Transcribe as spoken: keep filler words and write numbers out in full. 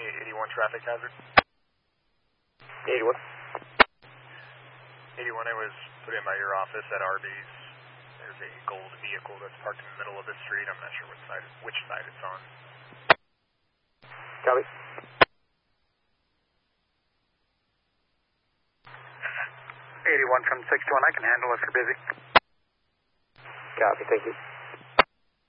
eighty-one traffic hazard. eighty-one. eighty-one, I was put in by your office at Arby's. There's a gold vehicle that's parked in the middle of the street. I'm not sure what side, which side it's on. Copy. eighty-one from six to one, I can handle if you're busy. Copy, thank you.